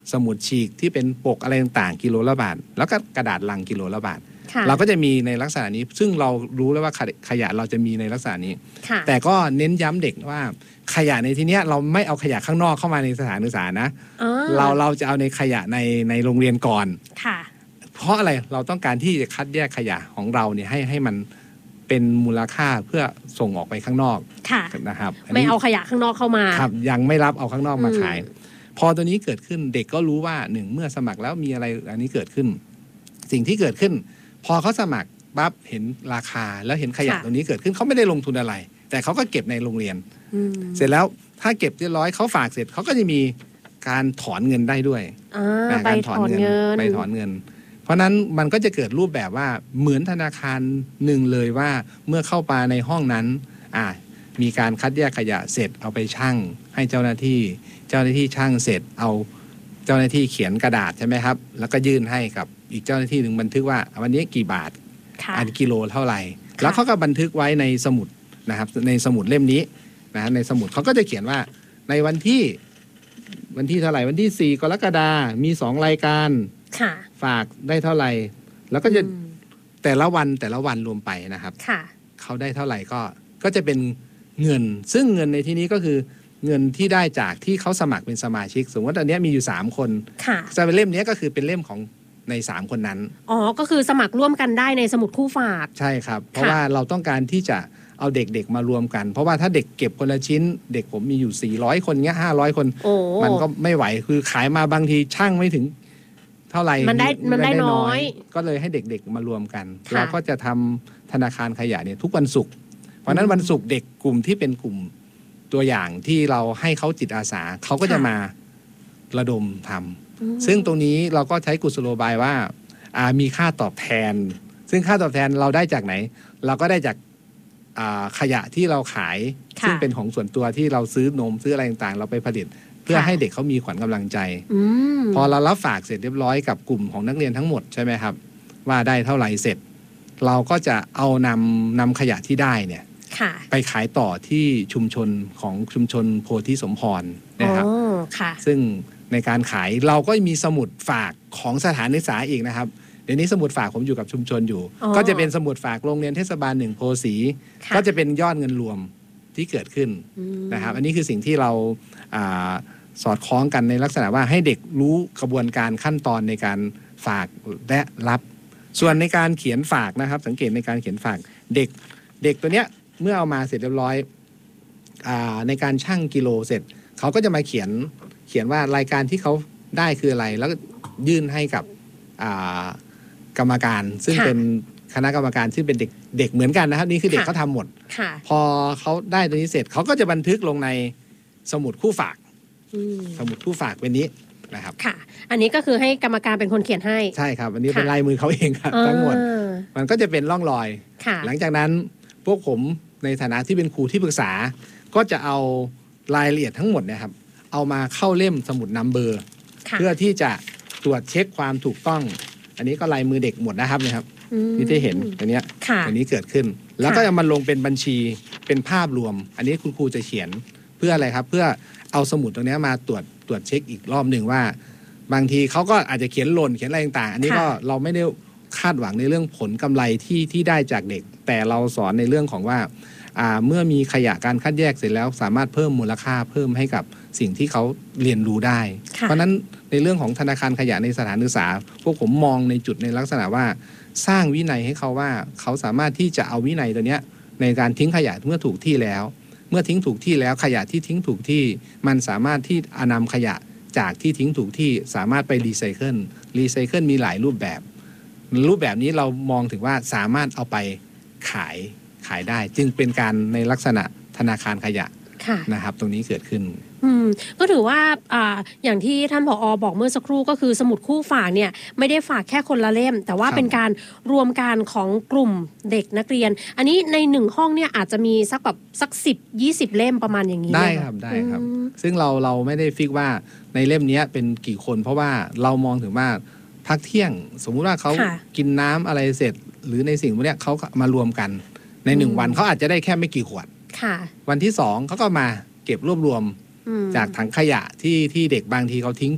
สมุดฉีกที่เป็นปกอะไรต่างๆกิโลละบาทแล้วก็กระดาษลังกิโลละบาทเราก็จะมีในลักษณะนี้ซึ่งเรารู้แล้วว่าขยะเราจะมีในลักษณะนี้แต่ก็เน้นย้ำเด็กว่าขยะในที่นี้เราไม่เอาขยะข้างนอกเข้ามาในสถานศึกษานะเราจะเอาในขยะในโรงเรียนก่อนเพราะอะไรเราต้องการที่จะคัดแยกขยะของเราเนี่ยให้มันเป็นมูลค่าเพื่อส่งออกไปข้างนอกนะครับไม่เอาขยะข้างนอกเข้ามาครับยังไม่รับเอาข้างนอกมาขายพอตัวนี้เกิดขึ้นเด็กก็รู้ว่าหนึ่งเมื่อสมัครแล้วมีอะไรอันนี้เกิดขึ้นสิ่งที่เกิดขึ้นพอเขาสมัครปั๊บเห็นราคาแล้วเห็นขยะตรงนี้เกิดขึ้นเขาไม่ได้ลงทุนอะไรแต่เขาก็เก็บในโรงเรียนเสร็จแล้วถ้าเก็บเรียบร้อยเขาฝากเสร็จเขาก็จะมีการถอนเงินได้ด้วยการถอนเงินไปถอนเงินเพราะนั้นมันก็จะเกิดรูปแบบว่าเหมือนธนาคารหนึ่งเลยว่าเมื่อเข้าไปในห้องนั้นมีการคัดแยกขยะเสร็จเอาไปชั่งให้เจ้าหน้าที่ชั่งเสร็จเอาเจ้าหน้าที่เขียนกระดาษใช่ไหมครับแล้วก็ยื่นให้กับอีกเจ้าหน้าที่หนึ่งบันทึกว่าวันนี้กี่บาทกิโลเท่าไหร่แล้วเขาก็บันทึกไว้ในสมุดนะครับในสมุดเล่มนี้นะในสมุดเขาก็จะเขียนว่าในวันที่เท่าไหร่วันที่4 กรกฎาคมมี2 รายการฝากได้เท่าไหร่แล้วก็จะแต่ละวันรวมไปนะครับเขาได้เท่าไหร่ก็จะเป็นเงินซึ่งเงินในที่นี้ก็คือเงินที่ได้จากที่เขาสมัครเป็นสมาชิกสมมติว่าตอนนี้มีอยู่3 คนจะเป็นเล่มนี้ก็คือเป็นเล่มของใน3 คนนั้นก็คือสมัครร่วมกันได้ในสมุดคู่ฝากใช่ครับเพราะว่าเราต้องการที่จะเอาเด็กๆมารวมกันเพราะว่าถ้าเด็กเก็บคนละชิ้นเด็กผมมีอยู่400 คนเงี้ย500 คนมันก็ไม่ไหวคือขายมาบางทีช่างไม่ถึงเท่าไหร่มันได้น้อยก็เลยให้เด็กๆมารวมกันเราก็จะทำธนาคารขยะเนี่ยทุกวันศุกร์เพราะนั้นวันศุกร์เด็กกลุ่มที่เป็นกลุ่มตัวอย่างที่เราให้เขาจิตอาสาเขาก็จะมาระดมทำซึ่งตรงนี้เราก็ใช้กุศโลบายว่ามีค่าตอบแทนซึ่งค่าตอบแทนเราได้จากไหนเราก็ได้จากขยะที่เราขายซึ่งเป็นของส่วนตัวที่เราซื้อนมซื้ออะไรต่างๆเราไปผลิตเพื่อให้เด็กเขามีขวัญกำลังใจพอเรารับฝากเสร็จเรียบร้อยกับกลุ่มของนักเรียนทั้งหมดใช่ไหมครับว่าได้เท่าไหร่เสร็จเราก็จะเอานำขยะที่ได้เนี่ยไปขายต่อที่ชุมชนของชุมชนโพธิสมพรนะครับซึ่งในการขายเราก็มีสมุดฝากของสถานศึกษาอีกนะครับเดี๋ยวนี้สมุดฝากผมอยู่กับชุมชนอยู่ก็จะเป็นสมุดฝากโรงเรียนเทศบาล1 โพสีก็จะเป็นยอดเงินรวมที่เกิดขึ้นนะครับอันนี้คือสิ่งที่เราสอดคล้องกันในลักษณะว่าให้เด็กรู้กระบวนการขั้นตอนในการฝากและรับส่วนในการเขียนฝากนะครับสังเกตในการเขียนฝากเด็กตัวเนี้ยเมื่อเอามาเสร็จเรียบร้อยในการชั่งกิโลเสร็จเขาก็จะมาเขียนว่ารายการที่เขาได้คืออะไรแล้วก็ยื่นให้กับกรรมการซึ่งเป็นคณะกรรมการซึ่งเป็นเด็กเหมือนกันนะครับนี่คือเด็กเขาทำหมดพอเขาได้ตัวนี้เสร็จเขาก็จะบันทึกลงในสมุดคู่ฝากสมุดคู่ฝากเป็นนี้นะครับค่ะอันนี้ก็คือให้กรรมการเป็นคนเขียนให้ใช่ครับอันนี้เป็นลายมือเขาเองครับทั้งหมดมันก็จะเป็นร่องรอยหลังจากนั้นพวกผมในฐานะที่เป็นครูที่ปรึกษาก็จะเอารายละเอียดทั้งหมดนะครับเอามาเข้าเล่มสมุดนัมเบอร์เพื่อที่จะตรวจเช็คความถูกต้องอันนี้ก็ลายมือเด็กหมดนะครับนะครับที่ได้เห็นอันนี้เกิดขึ้นแล้วก็จะมาลงเป็นบัญชีเป็นภาพรวมอันนี้คุณครูจะเขียนเพื่ออะไรครับเพื่อเอาสมุดตรงนี้มาตรวจเช็คอีกรอบหนึ่งว่าบางทีเขาก็อาจจะเขียนหล่นเขียนอะไรต่างๆอันนี้ก็เราไม่ได้คาดหวังในเรื่องผลกำไรที่ได้จากเด็กแต่เราสอนในเรื่องของว่าเมื่อมีขยะการคัดแยกเสร็จแล้วสามารถเพิ่มมูลค่าเพิ่มให้กับสิ่งที่เขาเรียนรู้ได้เพราะนั้นในเรื่องของธนาคารขยะในสถานศึกษาพวกผมมองในจุดในลักษณะว่าสร้างวินัยให้เขาว่าเขาสามารถที่จะเอาวินัยตัวเนี้ยในการทิ้งขยะเมื่อถูกที่แล้วเมื่อทิ้งถูกที่แล้วขยะที่ทิ้งถูกที่มันสามารถที่นำขยะจากที่ทิ้งถูกที่สามารถไปรีไซเคิลมีหลายรูปแบบนี้เรามองถึงว่าสามารถเอาไปขายได้จึงเป็นการในลักษณะธนาคารขยะนะครับตรงนี้เกิดขึ้นก็ถือว่าอย่างที่ท่านผอ.บอกเมื่อสักครู่ก็คือสมุดคู่ฝากเนี่ยไม่ได้ฝากแค่คนละเล่มแต่ว่าเป็นการรวมกันของกลุ่มเด็กนักเรียนอันนี้ใน1 ห้องเนี่ยอาจจะมีสัก10-20 เล่มประมาณอย่างนี้ได้ครับซึ่งเราไม่ได้ฟิกว่าในเล่มนี้เป็นกี่คนเพราะว่าเรามองถึงว่าพักเที่ยงสมมุติว่าเขากินน้ำอะไรเสร็จหรือในสิ่งพวกนี้เขามารวมกันใน1 วันเขาอาจจะได้แค่ไม่กี่ขวดวันที่2เขาก็มาเก็บรวบรวมจากถังขยะที่เด็กบางทีเขาทิ้ง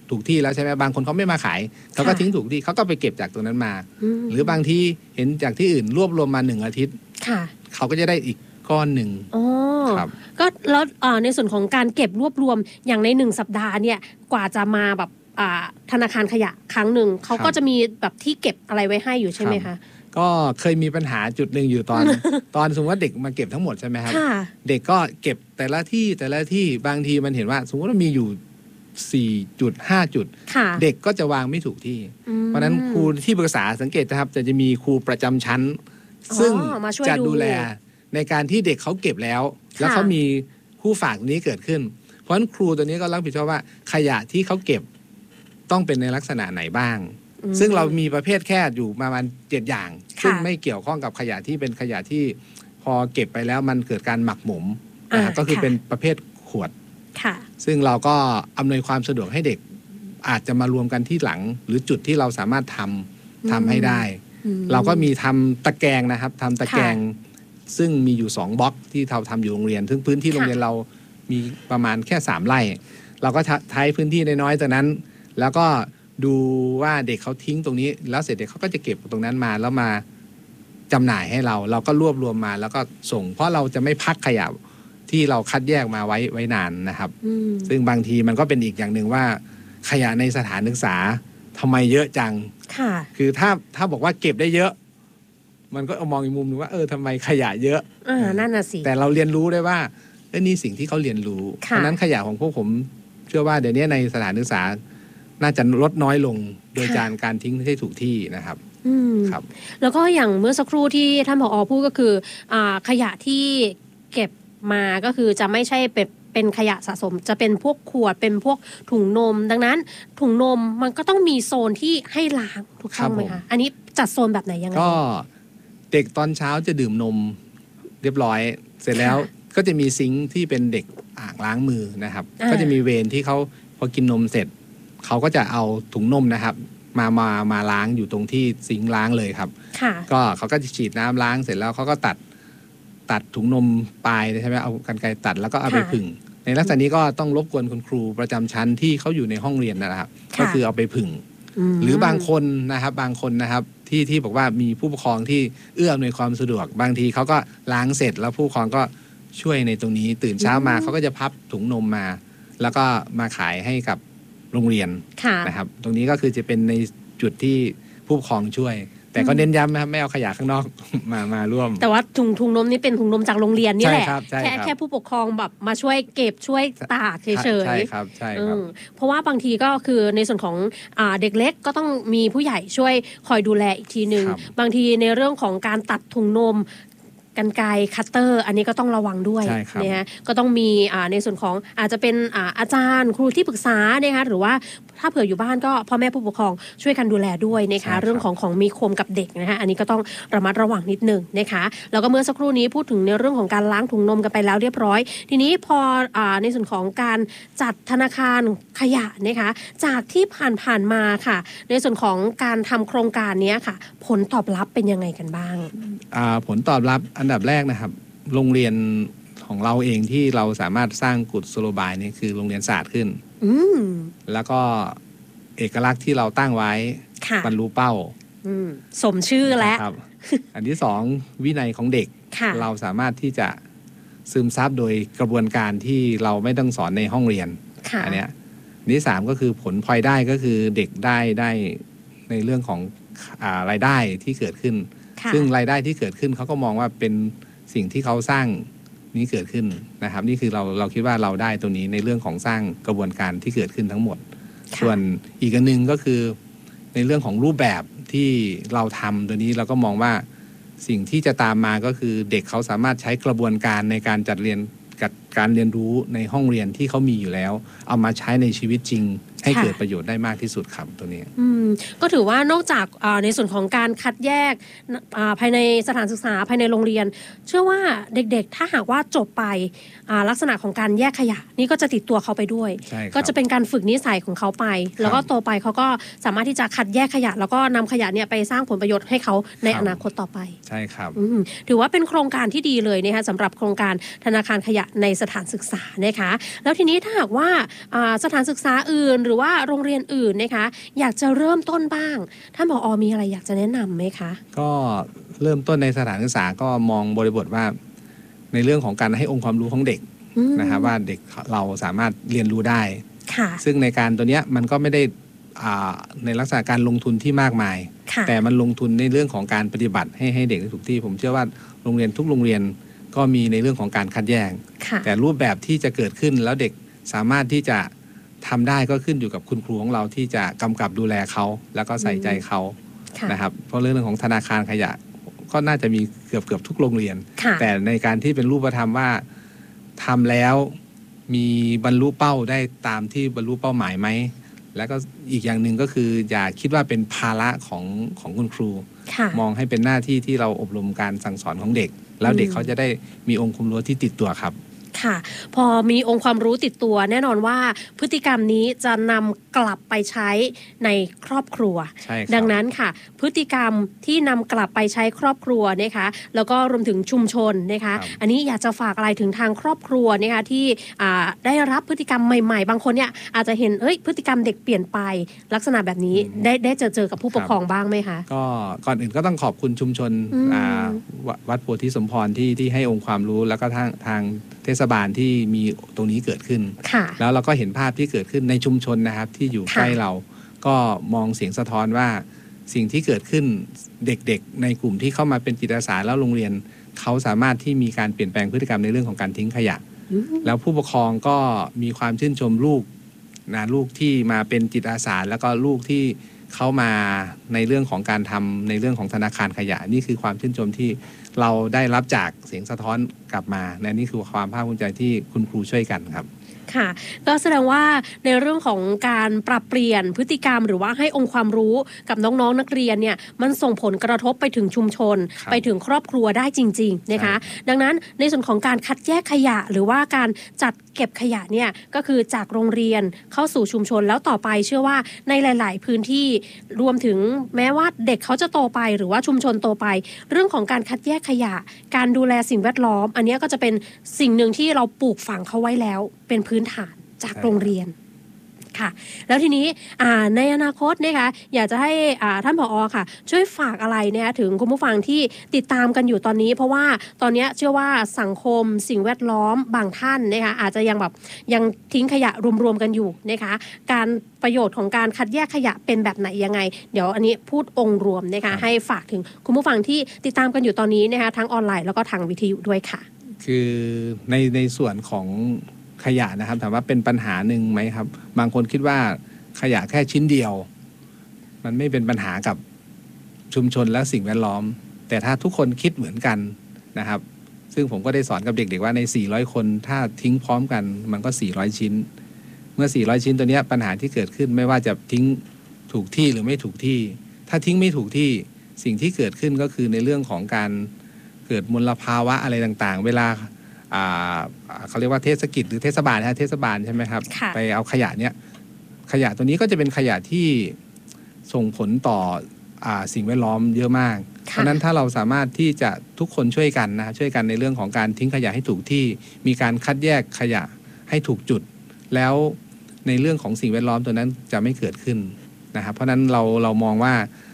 ถูกที่แล้วใช่ไหมบางคนเขาไม่มาขายเขาก็ทิ้งถูกที่เขาก็ไปเก็บจากตรงนั้นมาหรือบางที่เห็นจากที่อื่นรวบรวมมา1 อาทิตย์เขาก็จะได้อีกก้อนหนึ่งครับก็แล้วในส่วนของการเก็บรวบรวมอย่างใน1 สัปดาห์เนี่ยกว่าจะมาแบบธนาคารขยะครั้งหนึ่งเขาก็จะมีแบบที่เก็บอะไรไว้ให้อยู่ใช่ไหมคะก็เคยมีปัญหาจุดหนึ่งอยู่ตอน ตอนสมมติว่าเด็กมาเก็บทั้งหมดใช่ไหมครับเด็กก็เก็บแต่ละที่บางทีมันเห็นว่าสมมติว่ามีอยู่4 จุด 5 จุดเด็กก็จะวางไม่ถูกที่เพราะนั้นครูที่ปรึกษาสังเกตนะครับจะมีครูประจำชั้นซึ่งจะดูแลในการที่เด็กเขาเก็บแล้วเขามีผู้ฝากนี้เกิดขึ้นเพราะฉะนั้นครูตัวนี้ก็รับผิดชอบว่าขยะที่เขาเก็บต้องเป็นในลักษณะไหนบ้างซึ่งเรามีประเภทแค่อยู่ประมาณ7 อย่างซึ่งไม่เกี่ยวข้องกับขยะที่เป็นขยะที่พอเก็บไปแล้วมันเกิดการหมักหมมนะครับก็คือเป็นประเภทขวดซึ่งเราก็อำนวยความสะดวกให้เด็กอาจจะมารวมกันที่หลังหรือจุดที่เราสามารถทำให้ได้เราก็มีทำตะแกรงนะครับทำตะแกรงซึ่งมีอยู่2 บล็อกที่เราทำอยู่โรงเรียนซึ่งพื้นที่โรงเรียนเรามีประมาณแค่3 ไร่เราก็ใช้พื้นที่น้อยๆจากนั้นแล้วก็ดูว่าเด็กเขาทิ้งตรงนี้แล้วเสร็จเด็กเขาก็จะเก็บตรงนั้นมาแล้วมาจำหน่ายให้เราก็รวบรวมมาแล้วก็ส่งเพราะเราจะไม่พักขยะที่เราคัดแยกมาไว้นานนะครับซึ่งบางทีมันก็เป็นอีกอย่างหนึ่งว่าขยะในสถานศึกษาทำไมเยอะจังคือถ้าบอกว่าเก็บได้เยอะมันก็มองอีกมุมนึงว่าทำไมขยะเยอะนั่นน่ะสิแต่เราเรียนรู้ได้ว่านี่สิ่งที่เขาเรียนรู้เพราะนั้นขยะของพวกผมเชื่อว่าเดี๋ยวนี้ในสถานศึกษาน่าจะลดน้อยลงโดยการทิ้งให้ถูกที่นะครับครับแล้วก็อย่างเมื่อสักครู่ที่ท่านผอ.พูดก็คือขยะที่เก็บมาก็คือจะไม่ใช่เป็นขยะสะสมจะเป็นพวกขวดเป็นพวกถุงนมดังนั้นถุงนมมันก็ต้องมีโซนที่ให้ล้างถูกต้องไหมคะอันนี้จัดโซนแบบไหนยังไงก็เด็กตอนเช้าจะดื่มนมเรียบร้อยเสร็จแล้วก็จะมีซิงค์ที่เป็นเด็กอ่างล้างมือนะครับก็จะมีเวรที่เขาพอกินนมเสร็จเขาก็จะเอาถุงนมนะครับมาล้างอยู่ตรงที่ซิงค์ล้างเลยครับก็เขาก็จะฉีดน้ำล้างเสร็จแล้วเขาก็ตัดถุงนมปลายใช่ไหมเอากรรไกรตัดแล้วก็เอาไปผึ่งในลักษณะนี้ก็ต้องรบกวนคุณครูประจำชั้นที่เขาอยู่ในห้องเรียนนะครับก็คือเอาไปผึ่งหรือบางคนนะครับที่บอกว่ามีผู้ปกครองที่เอื้ออำนวยความสะดวกบางทีเขาก็ล้างเสร็จแล้วผู้ปกครองก็ช่วยในตรงนี้ตื่นเช้ามาเขาก็จะพับถุงนมมาแล้วก็มาขายให้กับโรงเรียนนะครับตรงนี้ก็คือจะเป็นในจุดที่ผู้ปกครองช่วยแต่ก็เน้นย้ำนะครับไม่เอาขยะข้างนอกมาร่วมแต่ว่าถุงนมนี่เป็นถุงนมจากโรงเรียนนี่แหละแค่ผู้ปกครองแบบมาช่วยเก็บช่วยตากเฉยๆใช่ครับเพราะว่าบางทีก็คือในส่วนของเด็กเล็กก็ต้องมีผู้ใหญ่ช่วยคอยดูแลอีกทีนึงบางทีในเรื่องของการตัดถุงนมกรรไกรคัตเตอร์อันนี้ก็ต้องระวังด้วยนะฮะก็ต้องมีในส่วนของอาจจะเป็นอาจารย์ครูที่ปรึกษานะคะหรือว่าถ้าเผื่ออยู่บ้านก็พ่อแม่ผู้ปกครองช่วยกันดูแลด้วยนะคะเรื่องของมีคมกับเด็กนะคะอันนี้ก็ต้องระมัดระวังนิดนึงนะคะแล้วก็เมื่อสักครู่นี้พูดถึงในเรื่องของการล้างถุงนมกันไปแล้วเรียบร้อยทีนี้พอในส่วนของการจัดธนาคารขยะนะคะจากที่ผ่านมาค่ะในส่วนของการทำโครงการนี้ค่ะผลตอบรับเป็นยังไงกันบ้างผลตอบรับอันดับแรกนะครับโรงเรียนของเราเองที่เราสามารถสร้างกุศโลบายนี่คือโรงเรียนศาสตร์ขึ้นแล้วก็เอกลักษณ์ที่เราตั้งไว้บรรลุเป้าสมชื่อแล้วอันที่2วินัยของเด็กเราสามารถที่จะซึมซับโดยกระบวนการที่เราไม่ต้องสอนในห้องเรียนอันเนี้ยที่3ก็คือผลพลอยได้ก็คือเด็กได้ในเรื่องของรายได้ที่เกิดขึ้นซึ่งรายได้ที่เกิดขึ้นเขาก็มองว่าเป็นสิ่งที่เขาสร้างนี้เกิดขึ้นนะครับนี่คือเราคิดว่าเราได้ตัวนี้ในเรื่องของสร้างกระบวนการที่เกิดขึ้นทั้งหมดส่วนอีกอันนึงก็คือในเรื่องของรูปแบบที่เราทำตัวนี้เราก็มองว่าสิ่งที่จะตามมาก็คือเด็กเขาสามารถใช้กระบวนการในการจัดเรียนกับการเรียนรู้ในห้องเรียนที่เขามีอยู่แล้วเอามาใช้ในชีวิตจริงให้เกิดประโยชน์ได้มากที่สุดครับตัวนี้ก็ถือว่านอกจากในส่วนของการคัดแยกภายในสถานศึกษาภายในโรงเรียนเชื่อว่าเด็กๆถ้าหากว่าจบไปลักษณะของการแยกขยะนี่ก็จะติดตัวเขาไปด้วยก็จะเป็นการฝึกนิสัยของเขาไปแล้วก็โตไปเขาก็สามารถที่จะคัดแยกขยะแล้วก็นำขยะเนี่ยไปสร้างผลประโยชน์ให้เขาในอนาคตต่อไปใช่ครับถือว่าเป็นโครงการที่ดีเลยนะคะสำหรับโครงการธนาคารขยะในสถานศึกษานะคะแล้วทีนี้ถ้าหากว่าสถานศึกษาอื่นหรือว่าโรงเรียนอื่นนะคะอยากจะเริ่มต้นบ้างท่านผอ.มีอะไรอยากจะแนะนำไหมคะก็เริ่มต้นในสถานศึกษาก็มองบริบทว่าในเรื่องของการให้องค์ความรู้ของเด็กนะครับว่าเด็กเราสามารถเรียนรู้ได้ซึ่งในการตัวเนี้ยมันก็ไม่ได้ในลักษณะการลงทุนที่มากมายแต่มันลงทุนในเรื่องของการปฏิบัติให้เด็กได้ถูกที่ผมเชื่อว่าโรงเรียนทุกโรงเรียนก็มีในเรื่องของการคัดแยกแต่รูปแบบที่จะเกิดขึ้นแล้วเด็กสามารถที่จะทำได้ก็ขึ้นอยู่กับคุณครูของเราที่จะกำกับดูแลเขาแล้วก็ใส่ใจเขานะครับเพราะเรื่องของธนาคารขยะก็น่าจะมีเกือบทุกโรงเรียนแต่ในการที่เป็นรูปธรรมว่าทำแล้วมีบรรลุเป้าได้ตามที่บรรลุเป้าหมายไหมแล้วก็อีกอย่างหนึ่งก็คืออย่าคิดว่าเป็นภาระของคุณครูมองให้เป็นหน้าที่ที่เราอบรมการสั่งสอนของเด็กแล้วเด็กเขาจะได้มีองค์ความรู้ที่ติดตัวครับค่ะพอมีองค์ความรู้ติดตัวแน่นอนว่าพฤติกรรมนี้จะนำกลับไปใช้ในครอบครัวดังนั้นค่ะพฤติกรรมที่นำกลับไปใช้ครอบครัวนะคะแล้วก็รวมถึงชุมชนนะคะอันนี้อยากจะฝากอะไรถึงทางครอบครัวนะคะที่ได้รับพฤติกรรมใหม่ๆบางคนเนี่ยอาจจะเห็นพฤติกรรมเด็กเปลี่ยนไปลักษณะแบบนี้ได้เจอกับผู้ปกครองบ้างไหมคะก็ก่อนอื่นก็ต้องขอบคุณชุมชนวัดโพธิสมพรที่ให้องค์ความรู้แล้วก็ทางเทศบาลที่มีตรงนี้เกิดขึ้นแล้วเราก็เห็นภาพที่เกิดขึ้นในชุมชนนะครับที่อยู่ใกล้เราก็มองเสียงสะท้อนว่าสิ่งที่เกิดขึ้นเด็กๆในกลุ่มที่เข้ามาเป็นจิตอาสาแล้วโรงเรียนเขาสามารถที่มีการเปลี่ยนแปลงพฤติกรรมในเรื่องของการทิ้งขยะแล้วผู้ปกครองก็มีความชื่นชมลูกที่มาเป็นจิตอาสาแล้วก็ลูกที่เข้ามาในเรื่องของการทำในเรื่องของธนาคารขยะนี่คือความชื่นชมที่เราได้รับจากเสียงสะท้อนกลับมาและนี่คือความภาคภูมิใจที่คุณครูช่วยกันครับค่ะก็แสดงว่าในเรื่องของการปรับเปลี่ยนพฤติกรรมหรือว่าให้องค์ความรู้กับน้องๆนักเรียนเนี่ยมันส่งผลกระทบไปถึงชุมชนไปถึงครอบครัวได้จริงๆนะคะดังนั้นในส่วนของการคัดแยกขยะหรือว่าการจัดเก็บขยะเนี่ยก็คือจากโรงเรียนเข้าสู่ชุมชนแล้วต่อไปเชื่อว่าในหลายๆพื้นที่รวมถึงแม้ว่าเด็กเขาจะโตไปหรือว่าชุมชนโตไปเรื่องของการคัดแยกขยะการดูแลสิ่งแวดล้อมอันนี้ก็จะเป็นสิ่งหนึ่งที่เราปลูกฝังเขาไว้แล้วเป็นพื้นฐานจากโรงเรียนค่ะแล้วทีนี้ในอนาคตนะคะอยากจะให้ท่านผอ.ค่ะช่วยฝากอะไรนะคะถึงคุณผู้ฟังที่ติดตามกันอยู่ตอนนี้เพราะว่าตอนนี้เชื่อว่าสังคมสิ่งแวดล้อมบางท่านนะคะอาจจะยังทิ้งขยะรวมๆกันอยู่นะคะการประโยชน์ของการคัดแยกขยะเป็นแบบไหนยังไงเดี๋ยวอันนี้พูดองค์รวมนะคะให้ฝากถึงคุณผู้ฟังที่ติดตามกันอยู่ตอนนี้นะคะทั้งออนไลน์แล้วก็ทางวิทยุด้วยค่ะคือในส่วนของขยะนะครับถามว่าเป็นปัญหาหนึ่งไหมครับบางคนคิดว่าขยะแค่ชิ้นเดียวมันไม่เป็นปัญหากับชุมชนและสิ่งแวดล้อมแต่ถ้าทุกคนคิดเหมือนกันนะครับซึ่งผมก็ได้สอนกับเด็กๆว่าใน400คนถ้าทิ้งพร้อมกันมันก็400ชิ้นเมื่อ400ชิ้นตัวนี้ปัญหาที่เกิดขึ้นไม่ว่าจะทิ้งถูกที่หรือไม่ถูกที่ถ้าทิ้งไม่ถูกที่สิ่งที่เกิดขึ้นก็คือในเรื่องของการเกิดมลภาวะอะไรต่างๆเวลาเขาเรียกว่าเทศกิจหรือเทศบาลเทศบาลใช่ไหมครับไปเอาขยะตัวนี้ก็จะเป็นขยะที่ส่งผลต่อสิ่งแวดล้อมเยอะมากเพราะนั้นถ้าเราสามารถที่จะทุกคนช่วยกันช่วยกันในเรื่องของการทิ้งขยะให้ถูกที่มีการคัดแยกขยะให้ถูกจุดแล้วในเรื่องของสิ่งแวดล้อมตัวนั้นจะไม่เกิดขึ้นนะครับเพราะนั้นเรามองว่า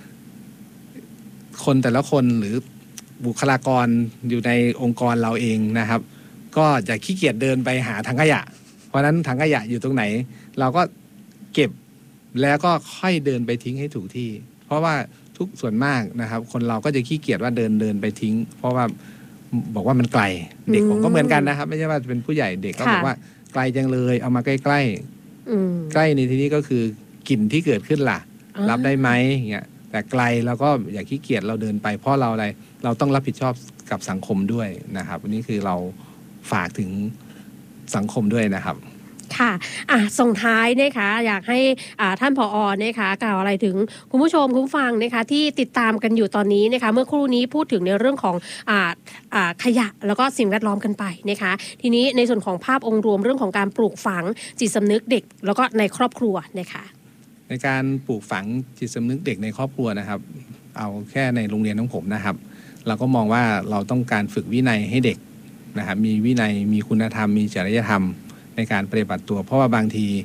คนแต่ละคนหรือบุคลากรอยู่ในองค์กรเราเองนะครับก็อย่าขี้เกียจเดินไปหาถังขยะเพราะนั้นถังขยะอยู่ตรงไหนเราก็เก็บแล้วก็ค่อยเดินไปทิ้งให้ถูกที่เพราะว่าทุกส่วนมากนะครับคนเราก็จะขี้เกียจว่าเดินไปทิ้งเพราะว่าบอกว่ามันไกลเด็กผมก็เหมือนกันนะครับไม่ใช่ว่าเป็นผู้ใหญ่เด็กก็บอกว่าไกลจังเลยเอามาใกล้ๆใกล้ในที่นี้ก็คือกลิ่นที่เกิดขึ้นล่ะรับได้ไหมอย่างเงี้ยแต่ไกลเราก็อย่าขี้เกียจเราเดินไปเพราะเราอะไรเราต้องรับผิดชอบกับสังคมด้วยนะครับอันนี้คือเราฝากถึงสังคมด้วยนะครับค่ะส่งท้ายนะคะอยากให้ท่านผอ.นะคะกล่าวอะไรถึงคุณผู้ชมคุณผู้ฟังนะคะที่ติดตามกันอยู่ตอนนี้นะคะเมื่อครู่นี้พูดถึงในเรื่องของขยะแล้วก็สิ่งแวดล้อมกันไปนะคะทีนี้ในส่วนของภาพองค์รวมเรื่องของการปลูกฝังจิตสำนึกเด็กแล้วก็ในครอบครัวนะคะในการปลูกฝังจิตสำนึกเด็กในครอบครัวนะครับเอาแค่ในโรงเรียนของผมนะครับเราก็มองว่าเราต้องการฝึกวินัยให้เด็กนะครับมีวินัยมีคุณธรรมมีจริยธรรมในการปฏิบัติตัวเพราะว่าบางที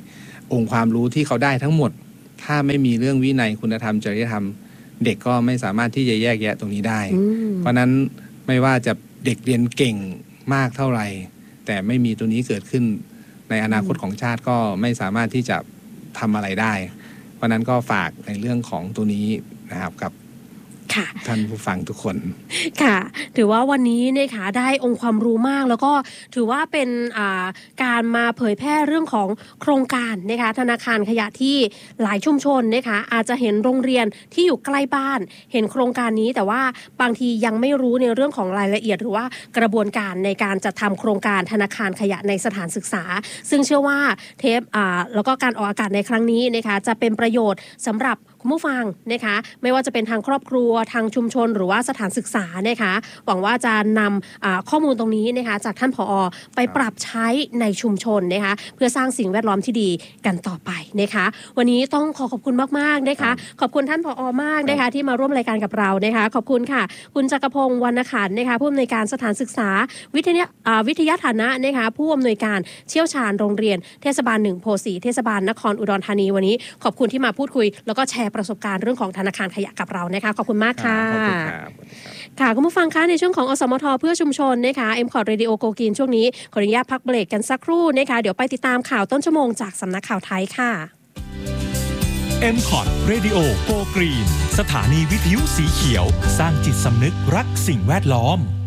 องค์ความรู้ที่เขาได้ทั้งหมดถ้าไม่มีเรื่องวินัยคุณธรรมจริยธรรมเด็กก็ไม่สามารถที่จะแยกแยะตรงนี้ได้เพราะนั้นไม่ว่าจะเด็กเรียนเก่งมากเท่าไหร่แต่ไม่มีตัวนี้เกิดขึ้นในอนาคตของชาติก็ไม่สามารถที่จะทำอะไรได้เพราะนั้นก็ฝากในเรื่องของตัวนี้นะครับกับท่านผู้ฟังทุกคนค่ะถือว่าวันนี้นะคะได้องค์ความรู้มากแล้วก็ถือว่าเป็นการมาเผยแพร่เรื่องของโครงการนะคะธนาคารขยะที่หลายชุมชนนะคะอาจจะเห็นโรงเรียนที่อยู่ใกล้บ้านเห็นโครงการนี้แต่ว่าบางทียังไม่รู้ในเรื่องของรายละเอียดหรือว่ากระบวนการในการจัดทำโครงการธนาคารขยะในสถานศึกษาซึ่งเชื่อว่าเทปแล้วก็การออกอากาศในครั้งนี้นะคะจะเป็นประโยชน์สำหรับคุณผู้ฟังนะคะไม่ว่าจะเป็นทางครอบครัวทางชุมชนหรือว่าสถานศึกษานะคะหวังว่าจะนำข้อมูลตรงนี้นะคะจากท่านผอ.ไปปรับใช้ในชุมชนนะคะเพื่อสร้างสิ่งแวดล้อมที่ดีกันต่อไปนะคะวันนี้ต้องขอบคุณมากๆนะคะขอบคุณท่านผอ.มากนะคะที่มาร่วมรายการกับเรานะคะขอบคุณค่ะคุณจักรพงศ์วรรณขันธ์นะคะผู้อำนวยการสถานศึกษาวิทยาฐานะนะคะผู้อำนวยการเชี่ยวชาญโรงเรียนเทศบาล1โพสีเทศบาลนครอุดรธานีวันนี้ขอบคุณที่มาพูดคุยแล้วก็แชร์ประสบการณ์เรื่องของธนาคารขยะกับเรานะคะขอบคุณมากค่ะขอบคุณค่ะคุณผู้ฟังคะในช่วงของอสมทเพื่อชุมชนนะคะ M-Cod Radio Go Green ช่วงนี้ขออนุญาตพักเบรกกันสักครู่นะคะเดี๋ยวไปติดตามข่าวต้นชั่วโมงจากสำนักข่าวไทยค่ะ M-Cod Radio Go Green สถานีวิทยุสีเขียวสร้างจิตสำนึกรักสิ่งแวดล้อม